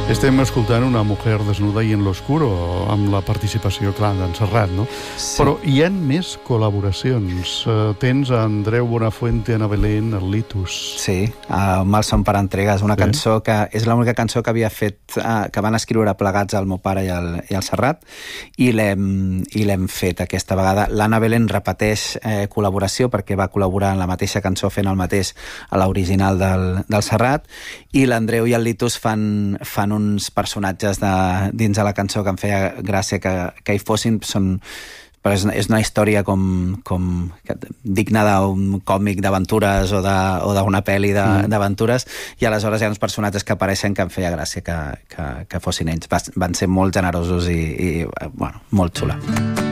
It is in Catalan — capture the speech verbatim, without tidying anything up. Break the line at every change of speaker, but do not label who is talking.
Estem escoltant Una mujer desnuda y en lo oscuro, amb la participació, clar, d'en Serrat, no?
Sí.
Però hi ha més col·laboracions. Uh, tens a Andreu Buenafuente, Ana Belén, el Litus.
Sí, uh, Malson per entregues, una
Sí.
cançó que és l'única cançó que havia fet, uh, que van escriure plegats el meu pare i el, i el Serrat, i l'hem i l'hem fet aquesta vegada. L'Anna Belén repeteix eh, col·laboració perquè va col·laborar en la mateixa cançó fent el mateix a l'original del, del Serrat, i l'Andreu i el Litus fan, fan uns personatges de, dins de la cançó que em feia gràcia que, que hi fossin. Són, però és, és una història com, com digna d'un còmic d'aventures o d'una pel·li d'aventures, mm. i aleshores hi ha uns personatges que apareixen que em feia gràcia que, que, que fossin ells. Van ser molt generosos i, i bueno, molt xula.